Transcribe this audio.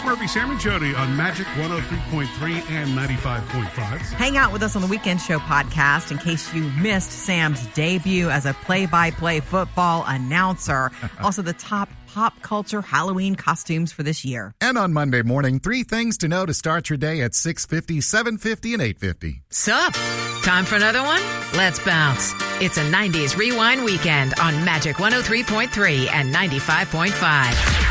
Murphy, Sam and Jody on Magic 103.3 and 95.5. Hang out with us on the Weekend Show podcast in case you missed Sam's debut as a play-by-play football announcer. Also, the top pop culture Halloween costumes for this year. And on Monday morning, 3 things to know to start your day at 6:50, 7:50, and 8:50. Sup? Time for another one? Let's bounce. It's a 90s Rewind weekend on Magic 103.3 and 95.5.